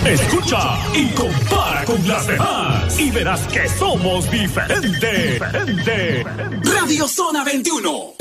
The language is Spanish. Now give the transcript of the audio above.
Escucha y compara con las demás y verás que somos diferentes. Radio Zona 21.